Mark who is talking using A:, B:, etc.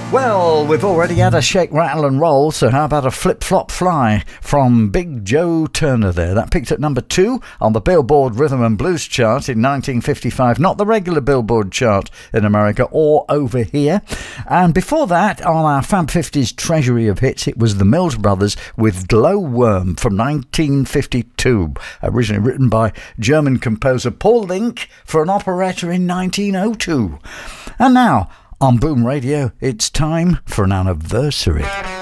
A: Well, we've already had a shake, rattle and roll, so how about a flip, flop, fly from Big Joe Turner there? That peaked at number 2 on the Billboard Rhythm and Blues chart in 1955, not the regular Billboard chart in America or over here. And before that, on our Fab 50s treasury of hits, it was the Mills Brothers with Glowworm from 1952, originally written by German composer Paul Link for an operetta in 1902. And now, on Boom Radio, it's time for an anniversary.